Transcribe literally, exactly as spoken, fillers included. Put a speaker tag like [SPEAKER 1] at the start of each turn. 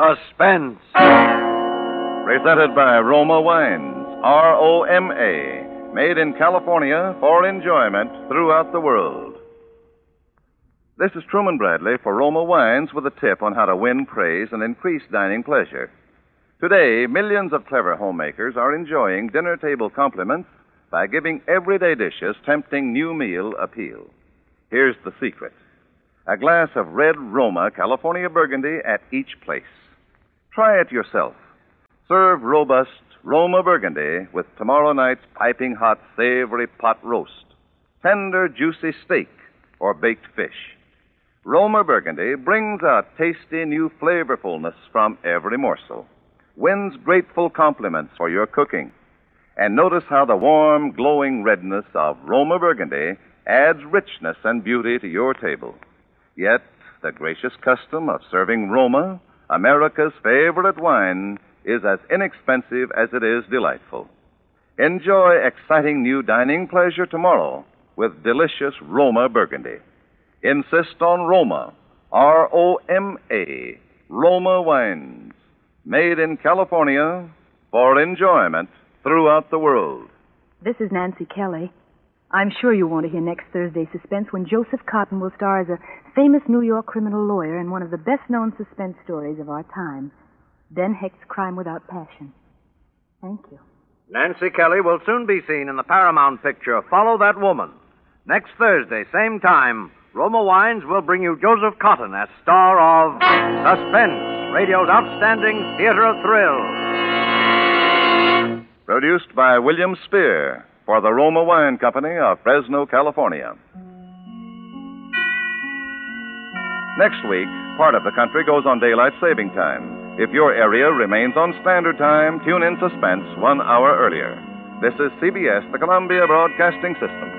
[SPEAKER 1] Suspense.
[SPEAKER 2] Presented by Roma Wines, R O M A, made in California for enjoyment throughout the world. This is Truman Bradley for Roma Wines with a tip on how to win praise and increase dining pleasure. Today, millions of clever homemakers are enjoying dinner table compliments by giving everyday dishes tempting new meal appeal. Here's the secret. A glass of red Roma California Burgundy at each place. Try it yourself. Serve robust Roma Burgundy with tomorrow night's piping hot, savory pot roast, tender, juicy steak, or baked fish. Roma Burgundy brings out tasty new flavorfulness from every morsel, wins grateful compliments for your cooking. And notice how the warm, glowing redness of Roma Burgundy adds richness and beauty to your table. Yet, the gracious custom of serving Roma, America's favorite wine, is as inexpensive as it is delightful. Enjoy exciting new dining pleasure tomorrow with delicious Roma Burgundy. Insist on Roma, R O M A, Roma Wines, made in California for enjoyment throughout the world.
[SPEAKER 3] This is Nancy Kelly. I'm sure you want to hear next Thursday's Suspense when Joseph Cotton will star as a famous New York criminal lawyer in one of the best-known suspense stories of our time, Ben Hecht's Crime Without Passion. Thank you.
[SPEAKER 1] Nancy Kelly will soon be seen in the Paramount picture, Follow That Woman. Next Thursday, same time, Roma Wines will bring you Joseph Cotton as star of Suspense, radio's outstanding theater of thrills.
[SPEAKER 2] Produced by William Spear for the Roma Wine Company of Fresno, California. Next week, part of the country goes on daylight saving time. If your area remains on standard time, tune in Suspense one hour earlier. This is C B S, the Columbia Broadcasting System.